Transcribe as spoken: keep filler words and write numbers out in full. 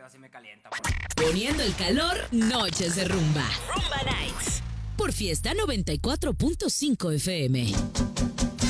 pedo así me calienta, amor. Poniendo el calor, noches de rumba. Rumba Nights. Por Fiesta noventa y cuatro punto cinco F M.